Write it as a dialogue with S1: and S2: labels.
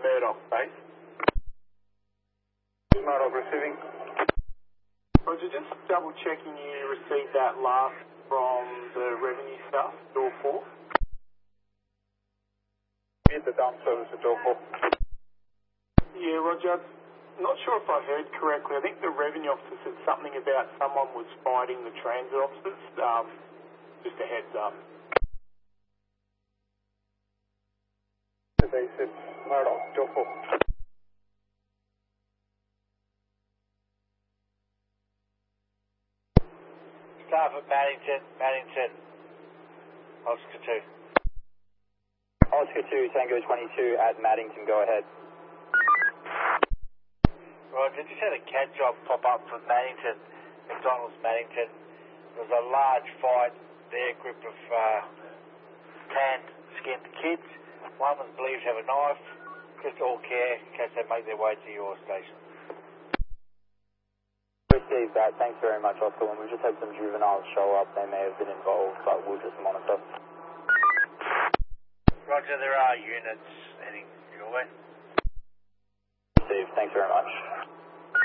S1: Murdoch base.
S2: Murdoch receiving.
S1: Roger, just double checking you received that last from the revenue staff, door 4.
S2: Need the dump service at door 4.
S1: Yeah, Roger. Not sure if I heard correctly. I think the revenue officer said something about someone was fighting the transit officers. Just a heads up.
S2: They said Murdoch, door 4.
S3: Staff at Maddington, Oscar 2.
S4: Oscar 2, Tango 22 at Maddington, go ahead.
S3: Roger, just had a CAD job pop up from Maddington, McDonald's Maddington. There was a large fight there, a group of tan-skinned kids. One was believed to have a knife. Just all care in case they make their way to your station.
S4: Received that, thanks very much, Oscar. And we just had some juveniles show up. They may have been involved, but we'll just monitor.
S3: Roger, there are units heading your way.
S4: Received, thanks very much.